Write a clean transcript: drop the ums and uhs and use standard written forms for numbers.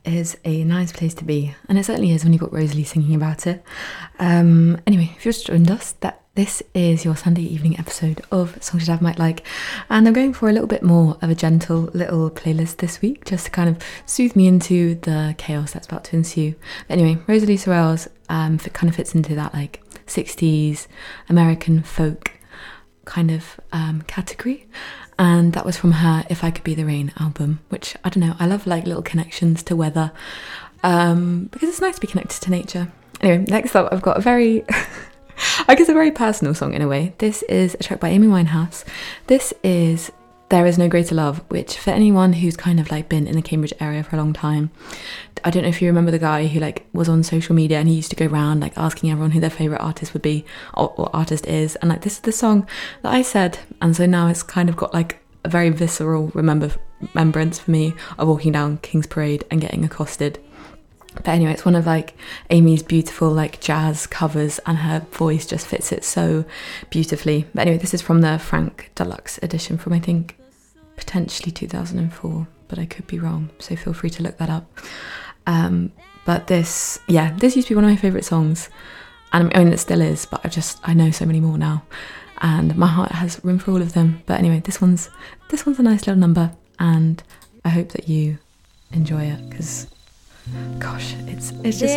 is a nice place to be, and it certainly is when you've got Rosalie singing about it. Anyway, if you've just joined us, this is your Sunday evening episode of Songs Your Dad Might Like, and I'm going for a little bit more of a gentle little playlist this week, just to kind of soothe me into the chaos that's about to ensue. But anyway, Rosalie Sorrells kind of fits into that like 60s American folk kind of category, and that was from her If I Could Be the Rain album, which, I don't know, I love like little connections to weather, because it's nice to be connected to nature. Anyway, next up I've got a very I guess a very personal song in a way. This is a track by Amy Winehouse. This is There Is No Greater Love, which for anyone who's kind of like been in the Cambridge area for a long time, I don't know if you remember the guy who like was on social media and he used to go around like asking everyone who their favourite artist would be or artist is, and like this is the song that I said, and so now it's kind of got like a very visceral remembrance for me of walking down King's Parade and getting accosted. But anyway, it's one of like Amy's beautiful like jazz covers, and her voice just fits it so beautifully. But anyway, this is from the Frank Deluxe edition from, I think, potentially 2004, but I could be wrong, so feel free to look that up. But this used to be one of my favourite songs, and I mean it still is, but I know so many more now, and my heart has room for all of them. But anyway, this one's a nice little number, and I hope that you enjoy it, because gosh, it's just